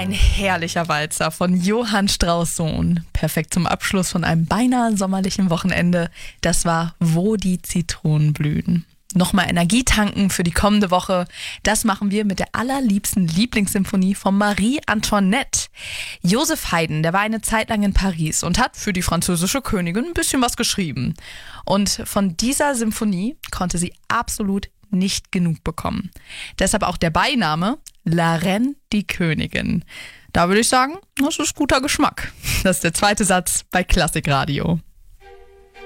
Ein herrlicher Walzer von Johann Strauss Sohn. Perfekt zum Abschluss von einem beinahe sommerlichen Wochenende. Das war Wo die Zitronen blühen. Nochmal Energie tanken für die kommende Woche. Das machen wir mit der allerliebsten Lieblingssymphonie von Marie Antoinette. Joseph Haydn, der war eine Zeit lang in Paris und hat für die französische Königin ein bisschen was geschrieben. Und von dieser Symphonie konnte sie absolut nicht genug bekommen. Deshalb auch der Beiname La Reine, die Königin. Da würde ich sagen, das ist guter Geschmack. Das ist der zweite Satz bei Klassikradio.